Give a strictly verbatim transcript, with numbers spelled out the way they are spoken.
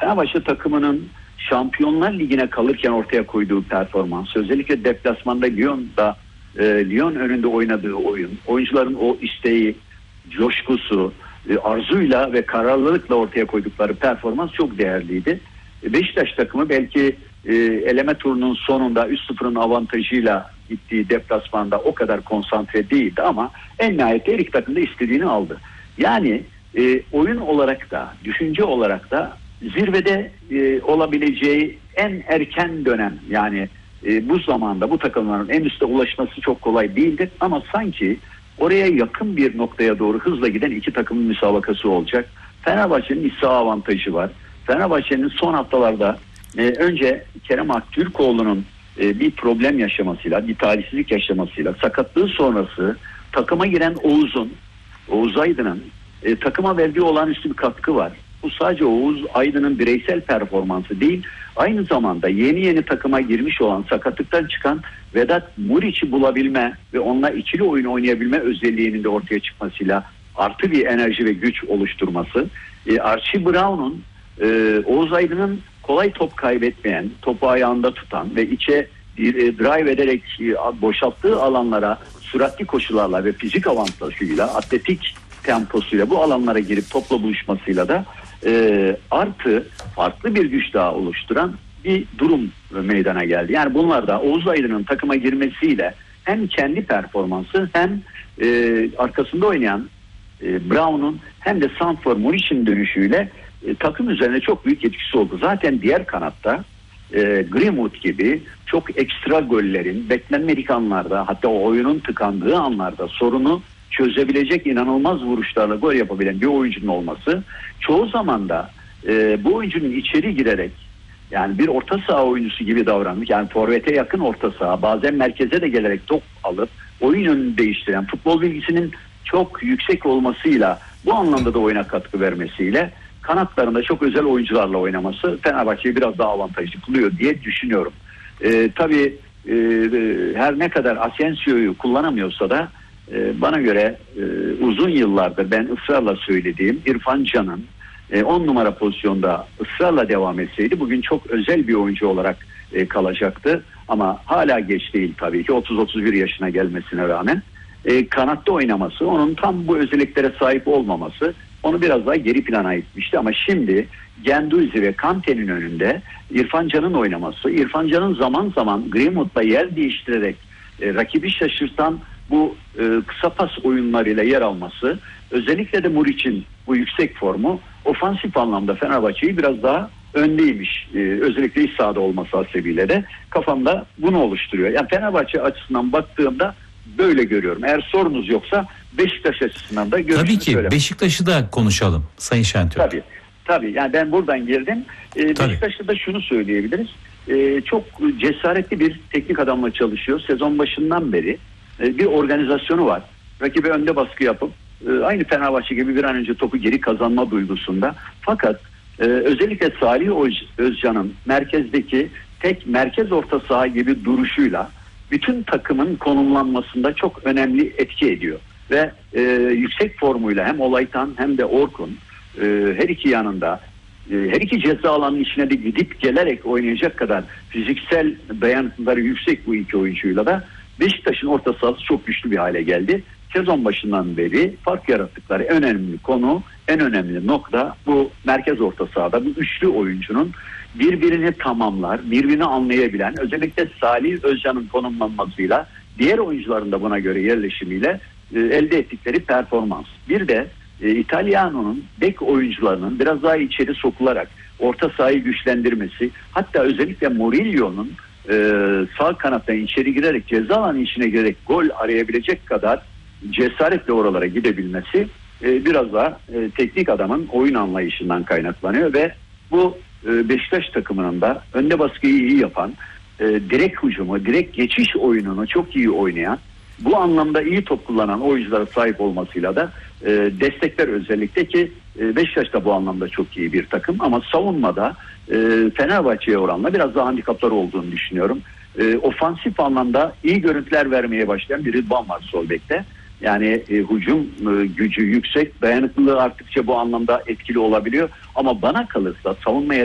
Fenerbahçe takımının Şampiyonlar Ligi'ne kalırken ortaya koyduğu performans, özellikle deplasmanda Lyon'da e, Lyon önünde oynadığı oyun, oyuncuların o isteği, coşkusu, e, arzuyla ve kararlılıkla ortaya koydukları performans çok değerliydi. E, Beşiktaş takımı belki e, eleme turunun sonunda üç sıfırın avantajıyla gittiği deplasmanda o kadar konsantre değildi ama en nihayetinde her iki takım da istediğini aldı. Yani e, oyun olarak da, düşünce olarak da zirvede e, olabileceği en erken dönem, yani e, bu zamanda bu takımların en üste ulaşması çok kolay değildir ama sanki oraya yakın bir noktaya doğru hızla giden iki takımın müsabakası olacak. Fenerbahçe'nin iç saha avantajı var. Fenerbahçe'nin son haftalarda e, önce Kerem Aktürkoğlu'nun e, bir problem yaşamasıyla, bir talihsizlik yaşamasıyla, sakatlığı sonrası takıma giren Oğuz'un, Oğuz Aydın'ın e, takıma verdiği olağanüstü bir katkı var. Bu sadece Oğuz Aydın'ın bireysel performansı değil, aynı zamanda yeni yeni takıma girmiş olan, sakatlıktan çıkan Vedat Muriç'i bulabilme ve onunla ikili oyun oynayabilme özelliğinin de ortaya çıkmasıyla artı bir enerji ve güç oluşturması. E, Archie Brown'un e, Oğuz Aydın'ın kolay top kaybetmeyen, topu ayağında tutan ve içe e, drive ederek e, boşalttığı alanlara süratli koşularla ve fizik avantajıyla, atletik temposuyla bu alanlara girip topla buluşmasıyla da e, artı farklı bir güç daha oluşturan bir durum meydana geldi. Yani bunlar da Oğuz Aydın'ın takıma girmesiyle hem kendi performansı hem e, arkasında oynayan e, Brown'un hem de Sanfor Muriç'in dönüşüyle e, takım üzerine çok büyük etkisi oldu. Zaten diğer kanatta e, Greenwood gibi çok ekstra gollerin beklenmedik anlarda, hatta o oyunun tıkandığı anlarda sorunu çözebilecek inanılmaz vuruşlarla gol yapabilen bir oyuncunun olması, çoğu zaman da e, bu oyuncunun içeri girerek, yani bir orta saha oyuncusu gibi davranmış, yani forvete yakın orta saha, bazen merkeze de gelerek top alıp oyun yönünü değiştiren, futbol bilgisinin çok yüksek olmasıyla, bu anlamda da oyuna katkı vermesiyle kanatlarında çok özel oyuncularla oynaması Fenerbahçe'yi biraz daha avantajlı kılıyor diye düşünüyorum. E, tabii e, her ne kadar Asensio'yu kullanamıyorsa da e, bana göre e, uzun yıllardır ben ısrarla söylediğim İrfan Can'ın on numara pozisyonda ısrarla devam etseydi bugün çok özel bir oyuncu olarak e, kalacaktı. Ama hala geç değil tabii ki, otuz otuz bir yaşına gelmesine rağmen e, kanatta oynaması, onun tam bu özelliklere sahip olmaması onu biraz daha geri plana itmişti. Ama şimdi Genduzi ve Kante'nin önünde İrfan Can'ın oynaması, İrfan Can'ın zaman zaman Greenwood'la yer değiştirerek e, rakibi şaşırtan bu e, kısa pas oyunlarıyla yer alması, özellikle de Muriç'in bu yüksek formu ofansif anlamda Fenerbahçe'yi biraz daha öndeymiş. Ee, özellikle iç sahada olması hasebiyle de kafamda bunu oluşturuyor. Yani Fenerbahçe açısından baktığımda böyle görüyorum. Eğer sorunuz yoksa Beşiktaş açısından da görüşürüz. Tabii ki söyleyeyim. Beşiktaş'ı da konuşalım Sayın Şentürk. Tabii. Tabii. Yani ben buradan girdim. Ee, Beşiktaş'ta da şunu söyleyebiliriz. Ee, çok cesaretli bir teknik adamla çalışıyor. Sezon başından beri e, bir organizasyonu var. Rakibe önde baskı yapıp aynı Fenerbahçe gibi bir an önce topu geri kazanma duygusunda. Fakat e, özellikle Salih Özcan'ın merkezdeki tek merkez orta saha gibi duruşuyla bütün takımın konumlanmasında çok önemli etki ediyor. Ve e, yüksek formuyla hem Olaytan hem de Orkun e, her iki yanında e, her iki ceza alanının içine de gidip gelerek oynayacak kadar fiziksel dayanıklıları yüksek bu iki oyuncuyla da Beşiktaş'ın orta sahası çok güçlü bir hale geldi. Sezon başından beri fark yarattıkları en önemli konu, en önemli nokta bu merkez orta sahada bu üçlü oyuncunun birbirini tamamlar, birbirini anlayabilen, özellikle Salih Özcan'ın konumlanmasıyla, diğer oyuncuların da buna göre yerleşimiyle e, elde ettikleri performans. Bir de e, İtalyano'nun bek oyuncularının biraz daha içeri sokularak orta sahayı güçlendirmesi, hatta özellikle Murillo'nun e, sağ kanattan içeri girerek ceza alanı içine girerek gol arayabilecek kadar cesaretle oralara gidebilmesi e, biraz daha e, teknik adamın oyun anlayışından kaynaklanıyor ve bu e, Beşiktaş takımının da önde baskıyı iyi yapan, e, direkt hücumu, direkt geçiş oyununu çok iyi oynayan, bu anlamda iyi top kullanan oyunculara sahip olmasıyla da e, destekler özellikle ki e, Beşiktaş da bu anlamda çok iyi bir takım ama savunmada e, Fenerbahçe'ye oranla biraz daha handikaplar olduğunu düşünüyorum. E, ofansif anlamda iyi görüntüler vermeye başlayan bir Rıdvan var sol bekte. Yani e, hücum e, gücü yüksek, dayanıklılığı arttıkça bu anlamda etkili olabiliyor. Ama bana kalırsa savunmaya